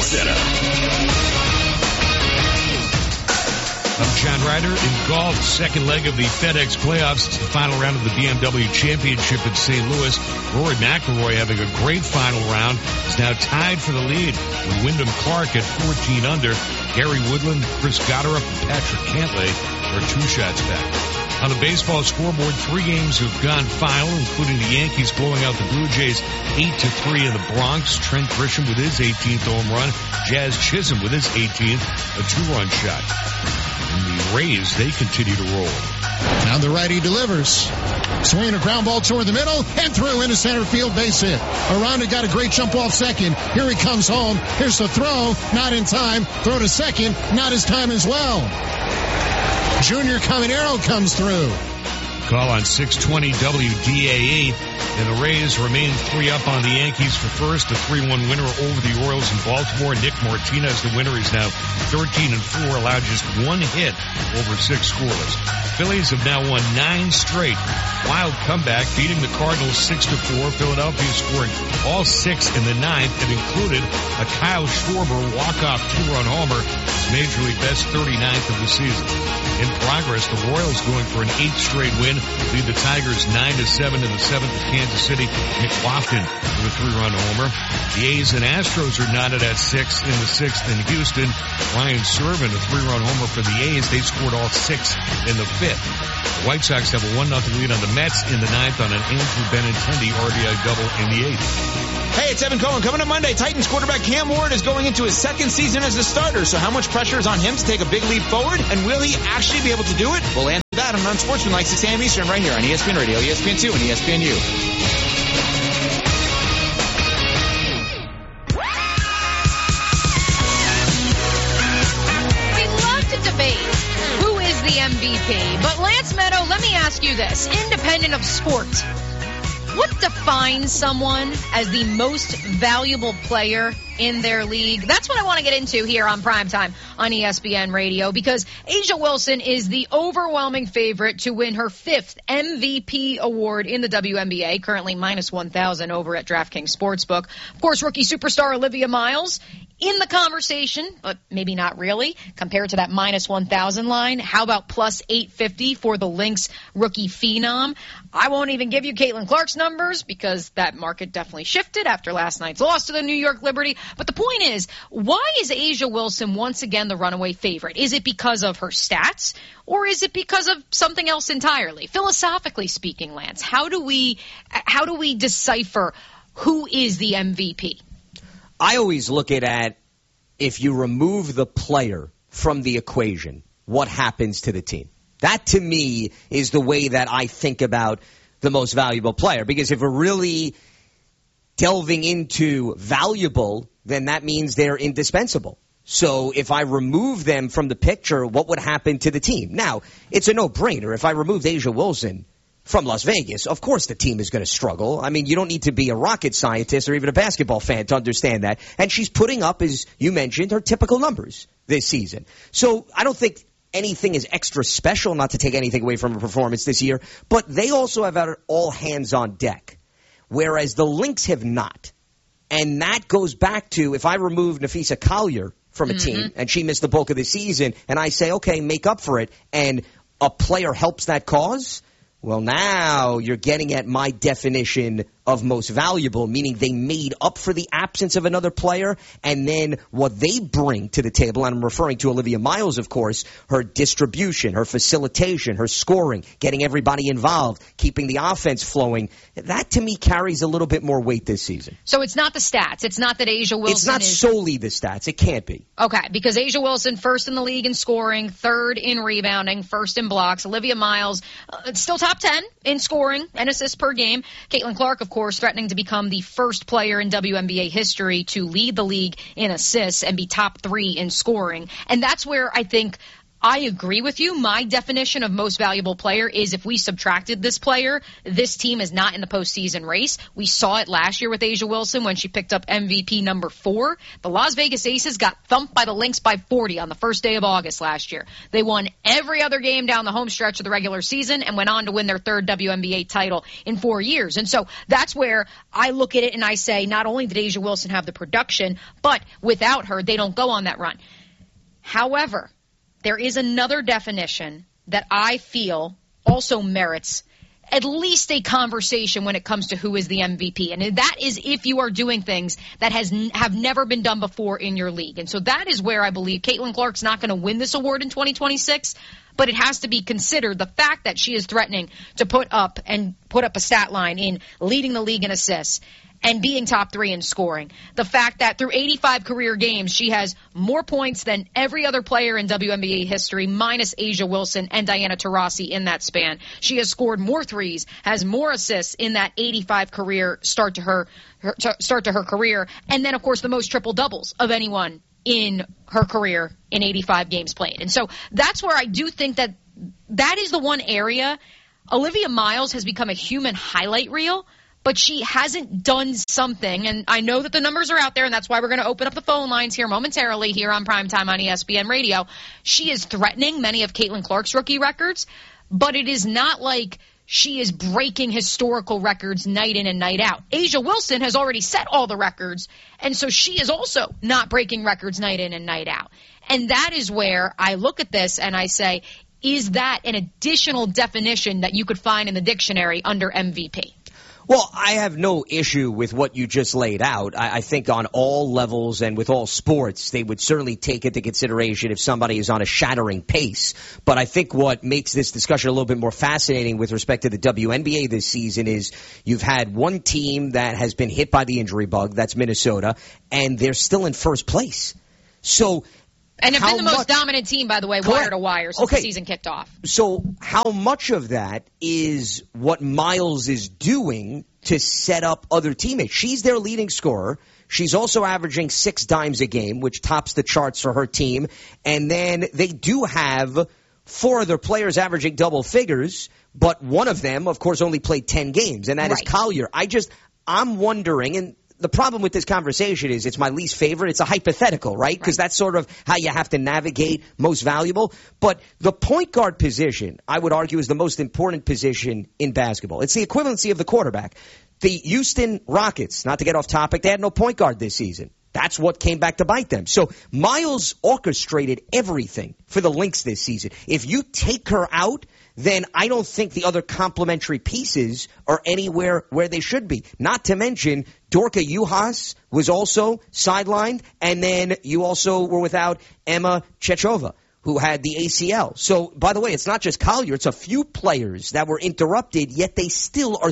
setup. I'm John Ryder. In golf, second leg of the FedEx playoffs. It's the final round of the BMW Championship in St. Louis. Rory McIlroy having a great final round. Is now tied for the lead with Wyndham Clark at 14 under. Gary Woodland, Chris Gotterup, and Patrick Cantlay are 2 shots back. On the baseball scoreboard, 3 games have gone final, including the Yankees blowing out the Blue Jays 8-3 in the Bronx. Trent Grisham with his 18th home run. Jazz Chisholm with his 18th, a 2-run shot. And the Rays, they continue to roll. Now the righty delivers. Swinging a ground ball toward the middle and through into center field, base hit. Aranda got a great jump off second. Here he comes home. Here's the throw. Not in time. Throw to second. Not his time as well. Junior Caminero comes through. Call on 620 WDAE. And the Rays remain 3 up on the Yankees for first. A 3-1 winner over the Orioles in Baltimore. Nick Martinez, the winner, is now 13-4, allowed just 1 hit over 6 scoreless. Phillies have now won 9 straight. Wild comeback, beating the Cardinals 6-4. Philadelphia scoring all 6 in the 9th. It included a Kyle Schwarber walk-off 2-run homer, his Major League best 39th of the season. In progress, the Royals going for an 8th straight win, lead the Tigers 9-7 in the 7th at Kansas City. Nick Lofton with a 3-run homer. The A's and Astros are knotted at 6 in the 6th in Houston. Ryan Serven, a 3-run homer for the A's. They scored all 6 in the 5th. The White Sox have a 1-0 lead on the Mets in the 9th on an Andrew Benintendi RBI double in the 8th. Hey, it's Evan Cohen. Coming up Monday, Titans quarterback Cam Ward is going into his 2nd season as a starter. So how much pressure is on him to take a big leap forward? And will he actually be able to do it? We'll answer that on Unsportsmanlike 6 a.m. Eastern right here on ESPN Radio, ESPN2, and ESPNU. We love to debate who is the MVP. But Lance Meadow, let me ask you this. Independent of sport, what defines someone as the most valuable player in their league? That's what I want to get into here on Primetime on ESPN Radio, because A'ja Wilson is the overwhelming favorite to win her 5th MVP award in the WNBA, currently minus 1,000 over at DraftKings Sportsbook. Of course, rookie superstar Olivia Miles in the conversation, but maybe not really, compared to that minus 1,000 line. How about plus 850 for the Lynx rookie phenom? I won't even give you Caitlin Clark's numbers because that market definitely shifted after last night's loss to the New York Liberty. But the point is, why is A'ja Wilson once again the runaway favorite? Is it because of her stats, or is it because of something else entirely? Philosophically speaking, Lance, how do we decipher who is the MVP? I always look at if you remove the player from the equation, what happens to the team? That, to me, is the way that I think about the most valuable player. Because if we're really delving into valuable, then that means they're indispensable. So if I remove them from the picture, what would happen to the team? Now, it's a no-brainer. If I removed A'ja Wilson from Las Vegas, of course the team is going to struggle. I mean, you don't need to be a rocket scientist or even a basketball fan to understand that. And she's putting up, as you mentioned, her typical numbers this season. So I don't think anything is extra special, not to take anything away from her performance this year, but they also have had all hands on deck, whereas the Lynx have not. And that goes back to, if I remove Nafisa Collier from a team and she missed the bulk of the season, and I say, okay, make up for it, and a player helps that cause, well, now you're getting at my definition of most valuable, meaning they made up for the absence of another player, and then what they bring to the table, and I'm referring to Olivia Miles, of course, her distribution, her facilitation, her scoring, getting everybody involved, keeping the offense flowing, that to me carries a little bit more weight this season. So it's not the stats. It's not that A'ja Wilson It's not solely the stats. It can't be. Okay, because A'ja Wilson, 1st in the league in scoring, 3rd in rebounding, 1st in blocks. Olivia Miles, still top 10 in scoring and assists per game. Caitlin Clark, of course, threatening to become the first player in WNBA history to lead the league in assists and be top 3 in scoring. And that's where I think I agree with you. My definition of most valuable player is if we subtracted this player, this team is not in the postseason race. We saw it last year with A'ja Wilson when she picked up MVP number 4. The Las Vegas Aces got thumped by the Lynx by 40 on the first day of August last year. They won every other game down the home stretch of the regular season and went on to win their 3rd WNBA title in 4 years. And so that's where I look at it and I say not only did A'ja Wilson have the production, but without her, they don't go on that run. However, there is another definition that I feel also merits at least a conversation when it comes to who is the MVP. And that is if you are doing things that have never been done before in your league. And so that is where I believe Caitlin Clark's not going to win this award in 2026, but it has to be considered the fact that she is threatening to put up a stat line in leading the league in assists and being top 3 in scoring. The fact that through 85 career games, she has more points than every other player in WNBA history, minus A'ja Wilson and Diana Taurasi in that span. She has scored more threes, has more assists in that 85 career start to her career. And then, of course, the most triple doubles of anyone in her career in 85 games played. And so that's where I do think that is the one area. Olivia Miles has become a human highlight reel, but she hasn't done something, and I know that the numbers are out there, and that's why we're going to open up the phone lines here momentarily here on Primetime on ESPN Radio. She is threatening many of Caitlin Clark's rookie records, but it is not like she is breaking historical records night in and night out. A'ja Wilson has already set all the records, and so she is also not breaking records night in and night out. And that is where I look at this and I say, is that an additional definition that you could find in the dictionary under MVP? Well, I have no issue with what you just laid out. I think on all levels and with all sports, they would certainly take into consideration if somebody is on a shattering pace. But I think what makes this discussion a little bit more fascinating with respect to the WNBA this season is you've had one team that has been hit by the injury bug, that's Minnesota, and they're still in first place. So and have been the most dominant team, by the way, wire to wire since the season kicked off. So how much of that is what Miles is doing to set up other teammates? She's their leading scorer. She's also averaging 6 dimes a game, which tops the charts for her team. And then they do have 4 other players averaging double figures, but one of them, of course, only played 10 games, and that is Collier. I'm wondering, and the problem with this conversation is it's my least favorite. It's a hypothetical, right? Because that's sort of how you have to navigate most valuable. But the point guard position, I would argue, is the most important position in basketball. It's the equivalency of the quarterback. The Houston Rockets, not to get off topic, they had no point guard this season. That's what came back to bite them. So Miles orchestrated everything for the Lynx this season. If you take her out, then I don't think the other complementary pieces are anywhere where they should be. Not to mention, Dorka Juhas was also sidelined, and then you also were without Emma Chechova, who had the ACL. So, by the way, it's not just Collier. It's a few players that were interrupted, yet they still are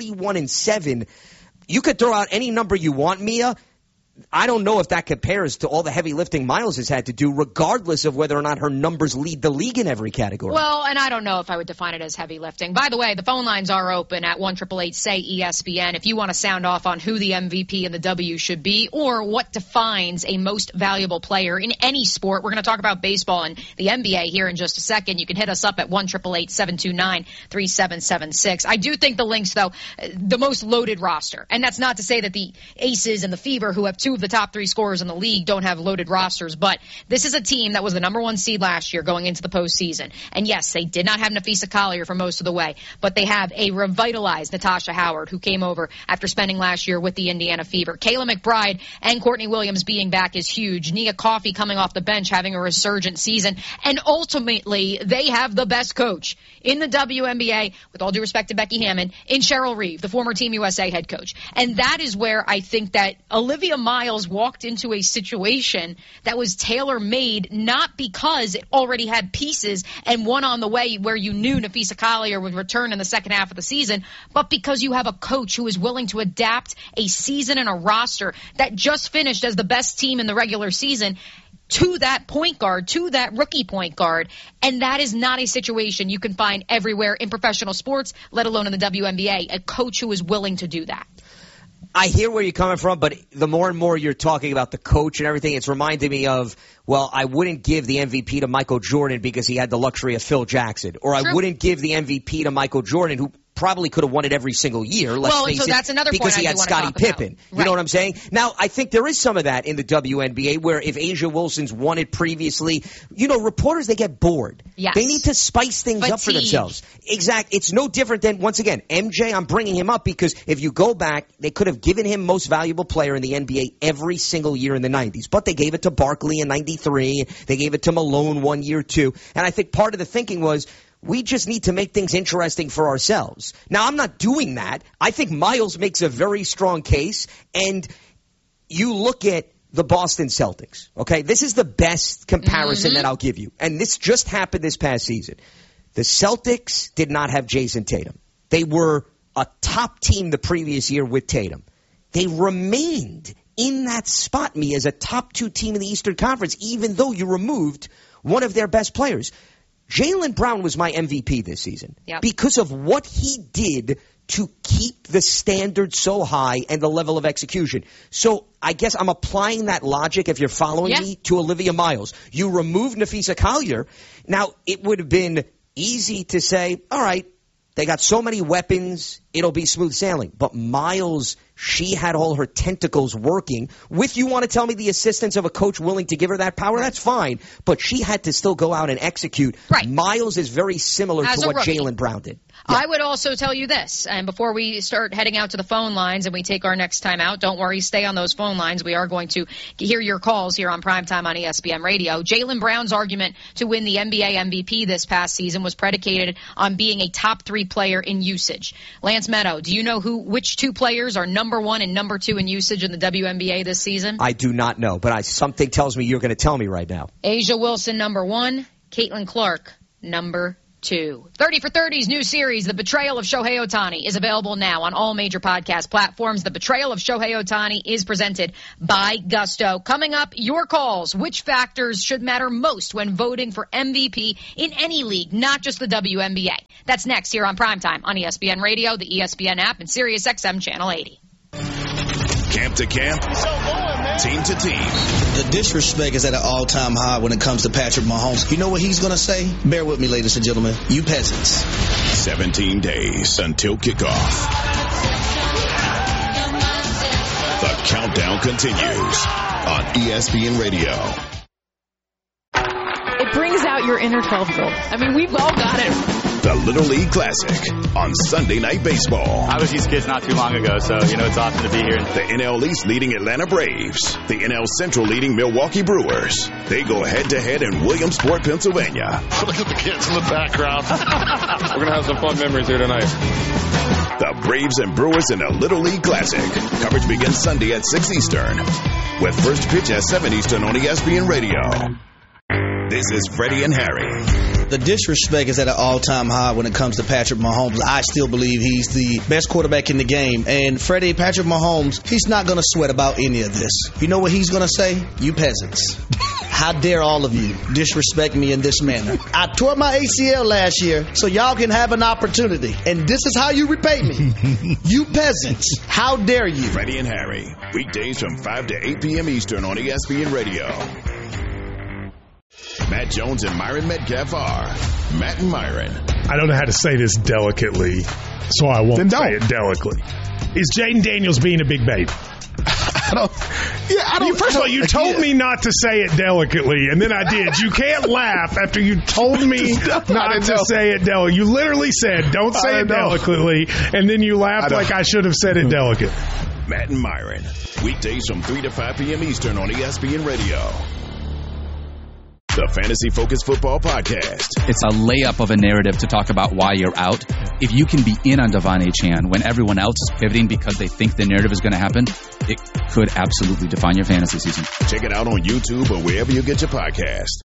31-7. You could throw out any number you want, Mia. I don't know if that compares to all the heavy lifting Miles has had to do, regardless of whether or not her numbers lead the league in every category. Well, and I don't know if I would define it as heavy lifting. By the way, the phone lines are open at 1-888-SAY-ESPN if you want to sound off on who the MVP and the W should be or what defines a most valuable player in any sport. We're going to talk about baseball and the NBA here in just a second. You can hit us up at 1-888-729-3776. I do think the Lynx, though, the most loaded roster. And that's not to say that the Aces and the Fever, who have 2 of the top 3 scorers in the league, don't have loaded rosters, but this is a team that was the number 1 seed last year going into the postseason. And yes, they did not have Nafisa Collier for most of the way, but they have a revitalized Natasha Howard who came over after spending last year with the Indiana Fever. Kayla McBride and Courtney Williams being back is huge. Nia Coffey coming off the bench having a resurgent season. And ultimately, they have the best coach in the WNBA, with all due respect to Becky Hammon, in Cheryl Reeve, the former Team USA head coach. And that is where I think that Olivia Miles walked into a situation that was tailor-made, not because it already had pieces and one on the way where you knew Nafisa Collier would return in the second half of the season, but because you have a coach who is willing to adapt a season and a roster that just finished as the best team in the regular season to that point guard, to that rookie point guard. And that is not a situation you can find everywhere in professional sports, let alone in the WNBA, a coach who is willing to do that. I hear where you're coming from, but the more and more you're talking about the coach and everything, it's reminding me of, well, I wouldn't give the MVP to Michael Jordan because he had the luxury of Phil Jackson. Or I wouldn't give the MVP to Michael Jordan, who probably could have won it every single year, let's face it, that's another because point he had Scottie Pippen. You know what I'm saying? Now, I think there is some of that in the WNBA where if A'ja Wilson's won it previously, reporters, they get bored. Yes. They need to spice things up for themselves. Exactly. It's no different than, once again, MJ, I'm bringing him up because if you go back, they could have given him most valuable player in the NBA every single year in the 90s. But they gave it to Barkley in 93. They gave it to Malone 1 year, too. And I think part of the thinking was, we just need to make things interesting for ourselves. Now, I'm not doing that. I think Miles makes a very strong case. And you look at the Boston Celtics, okay? This is the best comparison that I'll give you. And this just happened this past season. The Celtics did not have Jason Tatum. They were a top team the previous year with Tatum. They remained in that spot, as a top 2 team in the Eastern Conference, even though you removed one of their best players. Jaylen Brown was my MVP this season because of what he did to keep the standard so high and the level of execution. So I guess I'm applying that logic, if you're following me, to Olivia Miles. You remove Nafisa Collier. Now, it would have been easy to say, all right, they got so many weapons, it'll be smooth sailing. But Miles, she had all her tentacles working. With, you want to tell me, the assistance of a coach willing to give her that power, that's fine. But she had to still go out and execute. Right. Miles is very similar to what Jaylen Brown did. Yeah. I would also tell you this, and before we start heading out to the phone lines and we take our next time out, don't worry, stay on those phone lines. We are going to hear your calls here on Primetime on ESPN Radio. Jaylen Brown's argument to win the NBA MVP this past season was predicated on being a top 3 player in usage. Lance Meadow, do you know which 2 players are number 1 and number 2 in usage in the WNBA this season? I do not know, but something tells me you're going to tell me right now. A'ja Wilson, number 1. Caitlin Clark, number 2. 30 for 30's new series, The Betrayal of Shohei Ohtani, is available now on all major podcast platforms. The Betrayal of Shohei Ohtani is presented by Gusto. Coming up, your calls. Which factors should matter most when voting for MVP in any league, not just the WNBA? That's next here on Primetime on ESPN Radio, the ESPN app, and Sirius XM Channel 80. Camp to camp, team to team. The disrespect is at an all-time high when it comes to Patrick Mahomes. You know what he's going to say? Bear with me, ladies and gentlemen. You peasants. 17 days until kickoff. The countdown continues on ESPN Radio. It brings out your inner 12-year-old. I mean, we've all got it. The Little League Classic on Sunday Night Baseball. I was these kids not too long ago, so, it's awesome to be here. The NL East leading Atlanta Braves. The NL Central leading Milwaukee Brewers. They go head-to-head in Williamsport, Pennsylvania. Look at the kids in the background. We're going to have some fun memories here tonight. The Braves and Brewers in a Little League Classic. Coverage begins Sunday at 6 Eastern. With first pitch at 7 Eastern on ESPN Radio. This is Freddie and Harry. The disrespect is at an all-time high when it comes to Patrick Mahomes. I still believe he's the best quarterback in the game. And Patrick Mahomes, he's not going to sweat about any of this. You know what he's going to say? You peasants. How dare all of you disrespect me in this manner? I tore my ACL last year so y'all can have an opportunity. And this is how you repay me. You peasants. How dare you? Freddie and Harry. Weekdays from 5 to 8 p.m. Eastern on ESPN Radio. Matt Jones and Myron Metcalf are Matt and Myron. I don't know how to say this delicately, so I won't say it delicately. Is Jaden Daniels being a big baby? First of all, you told me not to say it delicately, and then I did. You can't laugh after you told me not to say it delicately. You literally said, don't say it delicately, and then you laughed like I should have said it delicate. Matt and Myron. Weekdays from 3 to 5 p.m. Eastern on ESPN Radio. The Fantasy Focus Football Podcast. It's a layup of a narrative to talk about why you're out. If you can be in on Devon Achane when everyone else is pivoting because they think the narrative is going to happen, it could absolutely define your fantasy season. Check it out on YouTube or wherever you get your podcast.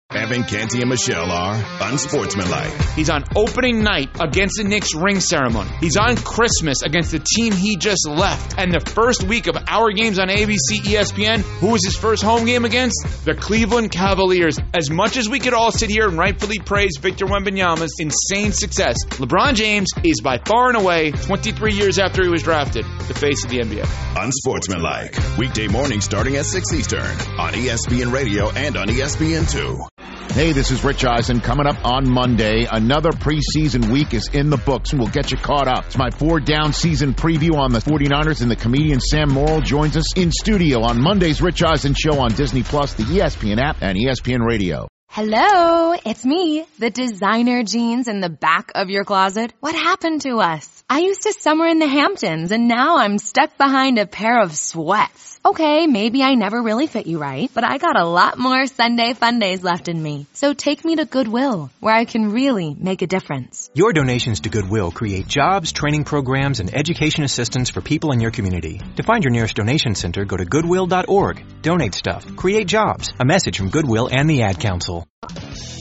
Evan, Canty, and Michelle are unsportsmanlike. He's on opening night against the Knicks ring ceremony. He's on Christmas against the team he just left. And the first week of our games on ABC ESPN, who was his first home game against? The Cleveland Cavaliers. As much as we could all sit here and rightfully praise Victor Wembanyama's insane success, LeBron James is by far and away, 23 years after he was drafted, the face of the NBA. Unsportsmanlike. Weekday morning starting at 6 Eastern on ESPN Radio and on ESPN2. Hey, this is Rich Eisen. Coming up on Monday, another preseason week is in the books, and we'll get you caught up. It's my 4-down season preview on the 49ers, and the comedian Sam Morrill joins us in studio on Monday's Rich Eisen Show on Disney+, the ESPN app, and ESPN Radio. Hello, it's me, the designer jeans in the back of your closet. What happened to us? I used to summer in the Hamptons, and now I'm stuck behind a pair of sweats. Okay, maybe I never really fit you right, but I got a lot more Sunday fun days left in me. So take me to Goodwill, where I can really make a difference. Your donations to Goodwill create jobs, training programs, and education assistance for people in your community. To find your nearest donation center, go to Goodwill.org. Donate stuff. Create jobs. A message from Goodwill and the Ad Council.